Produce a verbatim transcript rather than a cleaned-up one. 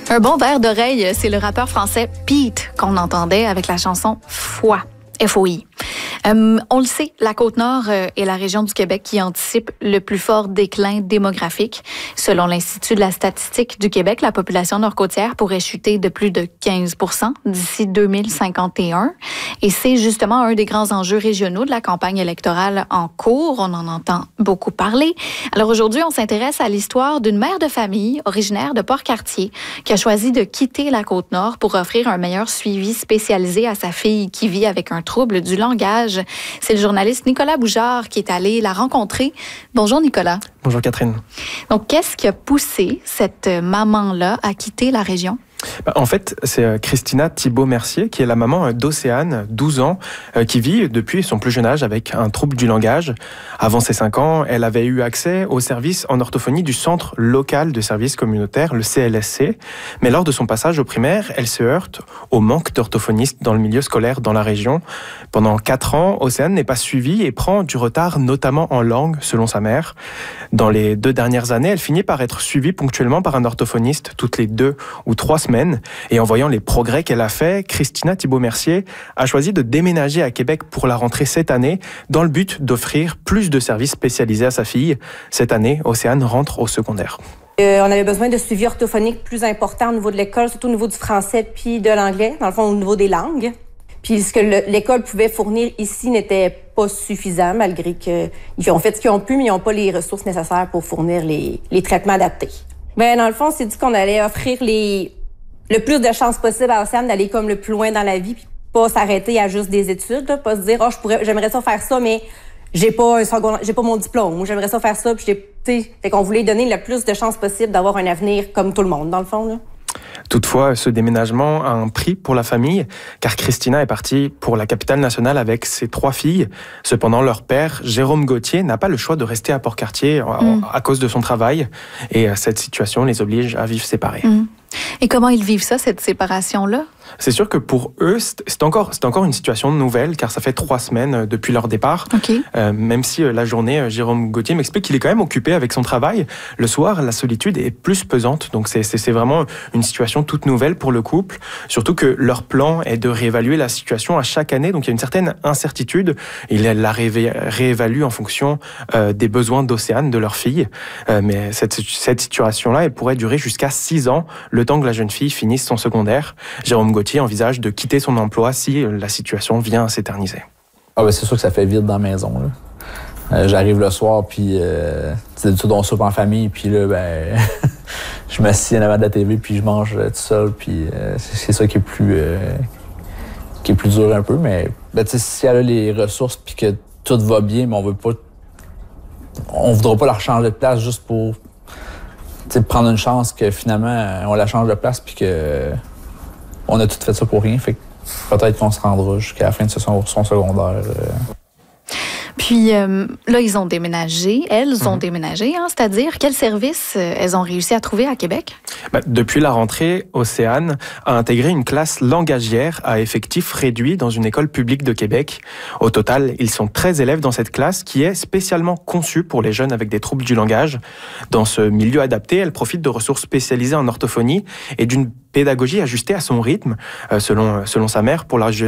Un bon verre d'oreille, c'est le rappeur français Pete qu'on entendait avec la chanson Foi, F O I. Euh, on le sait, la Côte-Nord euh, est la région du Québec qui anticipe le plus fort déclin démographique. Selon l'Institut de la statistique du Québec, la population nord-côtière pourrait chuter de plus de quinze pour cent d'ici deux mille cinquante et un. Et c'est justement un des grands enjeux régionaux de la campagne électorale en cours. On en entend beaucoup parler. Alors aujourd'hui, on s'intéresse à l'histoire d'une mère de famille originaire de Port-Cartier qui a choisi de quitter la Côte-Nord pour offrir un meilleur suivi spécialisé à sa fille qui vit avec un trouble du langage. C'est le journaliste Nicolas Bouchard qui est allé la rencontrer. Bonjour Nicolas. Bonjour Catherine. Donc, qu'est-ce qui a poussé cette maman-là à quitter la région? En fait, c'est Christina Thibault-Mercier qui est la maman d'Océane, douze ans, qui vit depuis son plus jeune âge avec un trouble du langage. Avant ses cinq ans, elle avait eu accès aux services en orthophonie du Centre local de services communautaires, le C L S C. Mais lors de son passage au primaire, elle se heurte au manque d'orthophonistes dans le milieu scolaire dans la région. Pendant quatre ans, Océane n'est pas suivie et prend du retard, notamment en langue, selon sa mère. Dans les deux dernières années, elle finit par être suivie ponctuellement par un orthophoniste toutes les deux ou trois semaines. Et en voyant les progrès qu'elle a fait, Christina Thibault-Mercier a choisi de déménager à Québec pour la rentrée cette année, dans le but d'offrir plus de services spécialisés à sa fille. Cette année, Océane rentre au secondaire. Euh, on avait besoin de suivi orthophonique plus important au niveau de l'école, surtout au niveau du français puis de l'anglais, dans le fond au niveau des langues. Puis ce que le, l'école pouvait fournir ici n'était pas suffisant, malgré qu'ils ont fait ce qu'ils ont pu, mais ils n'ont pas les ressources nécessaires pour fournir les, les traitements adaptés. Ben dans le fond, on s'est dit qu'on allait offrir les le plus de chances possible à Océane d'aller comme le plus loin dans la vie, puis pas s'arrêter à juste des études, là, pas se dire oh je pourrais, j'aimerais ça faire ça, mais j'ai pas un second, j'ai pas mon diplôme, ou j'aimerais ça faire ça, puis j'ai, tu sais, fait qu'on voulait donner le plus de chances possible d'avoir un avenir comme tout le monde dans le fond là. Toutefois, ce déménagement a un prix pour la famille, car Christina est partie pour la capitale nationale avec ses trois filles. Cependant, leur père, Jérôme Gauthier, n'a pas le choix de rester à Port-Cartier mmh. à cause de son travail. Et cette situation les oblige à vivre séparés. Mmh. Et comment ils vivent ça, cette séparation-là? C'est sûr que pour eux, c'est encore, c'est encore une situation nouvelle, car ça fait trois semaines depuis leur départ. Okay. Euh, même si la journée, Jérôme Gauthier m'explique qu'il est quand même occupé avec son travail. Le soir, la solitude est plus pesante. Donc c'est, c'est, c'est vraiment une situation toute nouvelle pour le couple. Surtout que leur plan est de réévaluer la situation à chaque année. Donc il y a une certaine incertitude. Ils la réé- réévaluent en fonction euh, des besoins d'Océane, de leur fille. Euh, mais cette, cette situation-là, elle pourrait durer jusqu'à six ans, le temps que la jeune fille finisse son secondaire. Jérôme Gauthier envisage de quitter son emploi si la situation vient à s'éterniser. Ah ben c'est sûr que ça fait vide dans la maison. Là. Euh, j'arrive le soir, puis euh, c'est tout on soupe en famille, puis là, ben, je m'assieds en avant de la T V, puis je mange euh, tout seul, puis euh, c'est, c'est ça qui est plus euh, qui est plus dur un peu. Mais ben, tu sais, si elle a les ressources, puis que tout va bien, mais on veut pas, on voudra pas la changer de place juste pour t'sais, prendre une chance que finalement on la change de place, puis que on a tout fait ça pour rien, fait que peut-être qu'on se rendra jusqu'à la fin de son, son secondaire. Euh. Puis euh, là, ils ont déménagé, elles ont mmh. déménagé, hein, c'est-à-dire quels services euh, elles ont réussi à trouver à Québec? Ben, depuis la rentrée, Océane a intégré une classe langagière à effectifs réduits dans une école publique de Québec. Au total, ils sont treize élèves dans cette classe qui est spécialement conçue pour les jeunes avec des troubles du langage. Dans ce milieu adapté, elle profite de ressources spécialisées en orthophonie et d'une pédagogie ajustée à son rythme, euh, selon, selon sa mère, pour la,